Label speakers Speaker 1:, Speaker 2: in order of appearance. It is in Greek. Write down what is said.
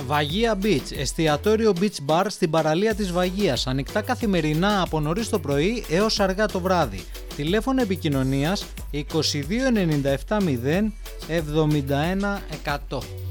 Speaker 1: Βαγία Beach, εστιατόριο beach bar στην παραλία της Βαγίας. Ανοιχτά καθημερινά από νωρίς το πρωί έως αργά το βράδυ. Τηλέφωνο επικοινωνίας 22 97 0 71 100.